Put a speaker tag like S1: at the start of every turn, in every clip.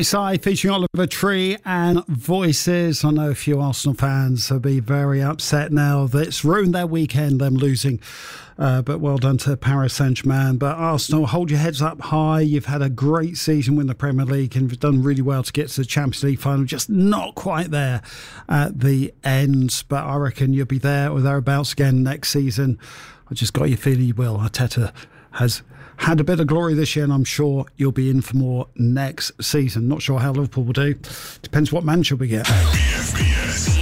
S1: YSI featuring Oliver Tree and Voices. I know a few Arsenal fans will be very upset now that it's ruined their weekend, them losing. But well done to Paris Saint-Germain. But Arsenal, hold your heads up high. You've had a great season with the Premier League and you've done really well to get to the Champions League final. Just not quite there at the end. But I reckon you'll be there or thereabouts again next season. I just got your feeling you will. Arteta has had a bit of glory this year and I'm sure you'll be in for more next season. Not sure how Liverpool will do. Depends what manager we get.
S2: BFBS.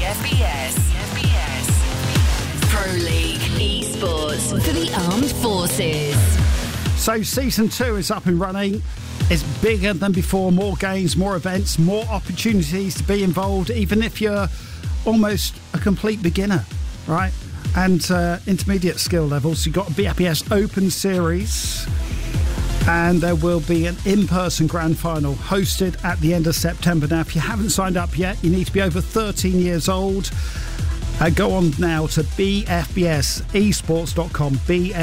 S2: Pro League Esports for the Armed Forces.
S1: So season 2 is up and running. It's bigger than before. More games, more events, more opportunities to be involved, even if you're almost a complete beginner, right? And intermediate skill levels. You've got a BFBS Open Series. And there will be an in-person grand final hosted at the end of September. Now, if you haven't signed up yet, you need to be over 13 years old. Go on now to bfbsesports.com,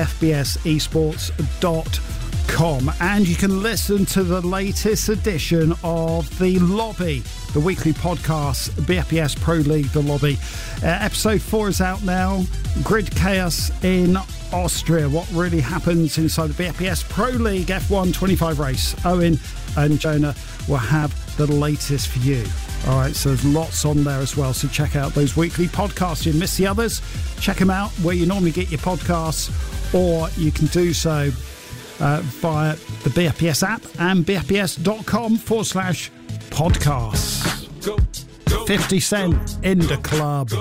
S1: bfbsesports.com, and you can listen to the latest edition of The Lobby, the weekly podcast, BFBS Pro League, The Lobby. Episode 4 is out now. Grid Chaos in Austria. What really happens inside the BFBS Pro League F1 25 race. Owen and Jonah will have the latest for you. All right, so there's lots on there as well. So check out those weekly podcasts. You miss the others, check them out where you normally get your podcasts, or you can do so via the BFBS app and bfbs.com/podcasts. 50 Cent in the club.